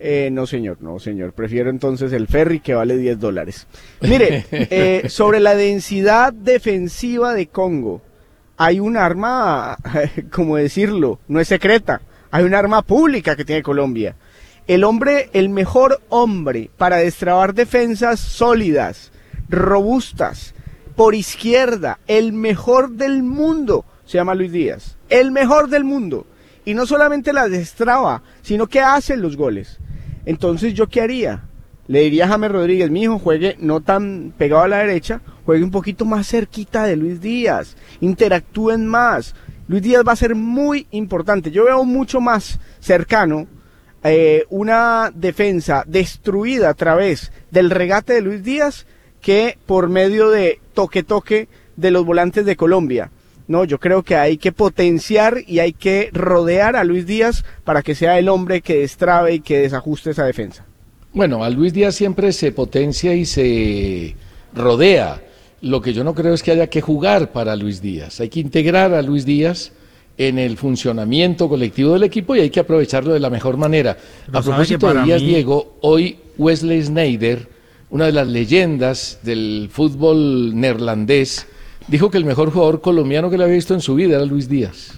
No señor, prefiero entonces el ferry que vale $10. Mire, sobre la densidad defensiva de Congo, hay un arma, ¿cómo decirlo? No es secreta, hay un arma pública que tiene Colombia. El mejor hombre para destrabar defensas sólidas, robustas, por izquierda, el mejor del mundo, se llama Luis Díaz, el mejor del mundo. Y no solamente las destraba, sino que hace los goles. Entonces, ¿yo qué haría? Le diría a James Rodríguez, mijo, juegue no tan pegado a la derecha, juegue un poquito más cerquita de Luis Díaz, interactúen más. Luis Díaz va a ser muy importante. Yo veo mucho más cercano una defensa destruida a través del regate de Luis Díaz que por medio de toque de los volantes de Colombia. No, yo creo que hay que potenciar y hay que rodear a Luis Díaz para que sea el hombre que destrabe y que desajuste esa defensa. Bueno, a Luis Díaz siempre se potencia y se rodea. Lo que yo no creo es que haya que jugar para Luis Díaz. Hay que integrar a Luis Díaz en el funcionamiento colectivo del equipo y hay que aprovecharlo de la mejor manera. A propósito de Díaz, Diego, hoy Wesley Sneijder, una de las leyendas del fútbol neerlandés, dijo que el mejor jugador colombiano que le había visto en su vida era Luis Díaz.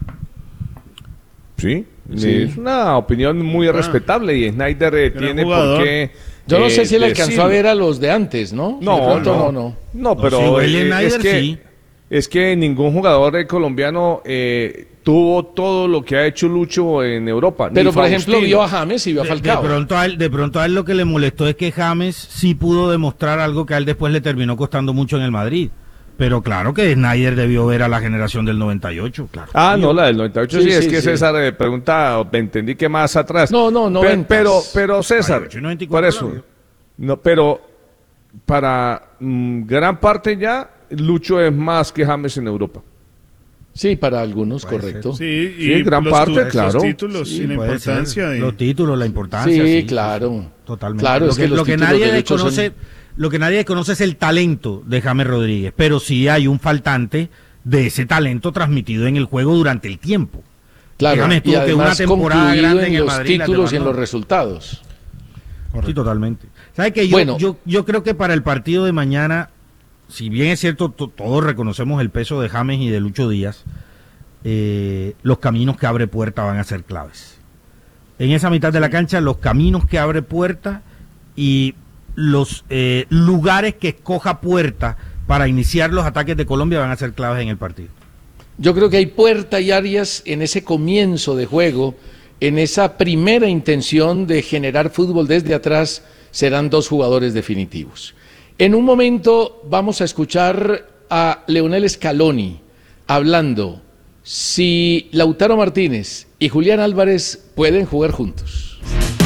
Sí, es una opinión muy respetable y Sneijder tiene por qué. Yo no sé si él alcanzó a ver a los de antes, ¿no? No, pero es que ningún jugador colombiano tuvo todo lo que ha hecho Lucho en Europa. Pero por ejemplo vio a James y vio a Falcao. De pronto a él lo que le molestó es que James sí pudo demostrar algo que a él después le terminó costando mucho en el Madrid. Pero claro que Sneijder debió ver a la generación del 98, claro. No, la del 98 sí, es que César pregunta, entendí que más atrás. No, pero César, por eso. No, pero para gran parte ya Lucho es más que James en Europa. Sí, para algunos, correcto. Sí, gran parte, claro. Los títulos y la importancia. Los títulos, la importancia. Sí, claro. Totalmente. Claro, lo que nadie desconoce... Lo que nadie conoce es el talento de James Rodríguez, pero sí hay un faltante de ese talento transmitido en el juego durante el tiempo. Claro, James tuvo que una temporada grande en los títulos y en los resultados. Correcto. Sí, totalmente. ¿Sabes qué? Yo creo que para el partido de mañana, si bien es cierto, todos reconocemos el peso de James y de Lucho Díaz, los caminos que abre Puerta van a ser claves. En esa mitad de la cancha, los caminos que abre Puerta y los lugares que escoja Puerta para iniciar los ataques de Colombia van a ser claves en el partido. Yo creo que hay Puerta y Arias en ese comienzo de juego, en esa primera intención de generar fútbol desde atrás, serán dos jugadores definitivos. En un momento vamos a escuchar a Leonel Scaloni hablando si Lautaro Martínez y Julián Álvarez pueden jugar juntos.